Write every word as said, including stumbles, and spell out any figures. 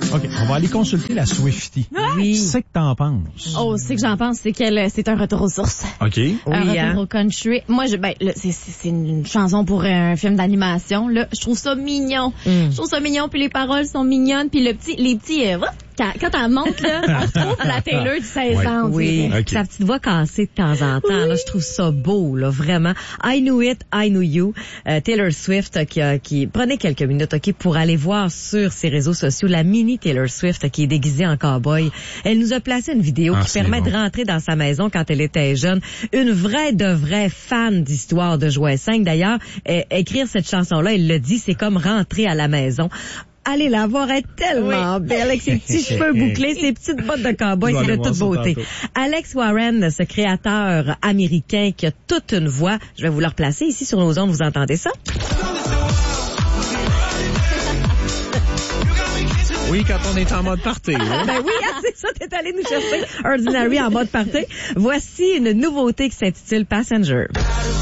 OK, on va aller consulter la Swiftie. Oui. C'est que t'en penses? Oh, c'est que j'en pense, c'est qu'elle, c'est un retour aux sources. OK. Un Oui, retour hein? au country. Moi, je, ben, là, c'est, c'est, c'est une chanson pour un film d'animation, là. Je trouve ça mignon. Mm. Je trouve ça mignon, puis les paroles sont mignonnes, puis le petit, les petits, euh, quand, quand elle monte, là, on retrouve la Taylor de seize ans. on Oui, dirait. OK. sa petite voix cassée de temps en temps. Là, je trouve ça beau, là, vraiment. I Knew It, I Knew You. Euh, Taylor Swift euh, qui, a, qui prenez quelques minutes, ok, pour aller voir sur ses réseaux sociaux la mini Taylor Swift euh, qui est déguisée en cowboy. Elle nous a placé une vidéo Ah, qui c'est permet bon. de rentrer dans sa maison quand elle était jeune. Une vraie de vraie fan d'histoire de Jouet cinq. D'ailleurs, euh, écrire cette chanson-là, il le dit, c'est comme rentrer à la maison. Allez la voir, elle est tellement belle avec ses petits cheveux bouclés, ses petites bottes de cowboy, Je vais c'est de aller voir toute ça beauté. tantôt. Alex Warren, ce créateur américain qui a toute une voix, je vais vous le replacer ici sur nos ondes, vous entendez ça? Oui, quand on est en mode party. Là. Ben oui, hein, c'est ça, t'es allé nous chercher Ordinary en mode party. Voici une nouveauté qui s'intitule Passenger.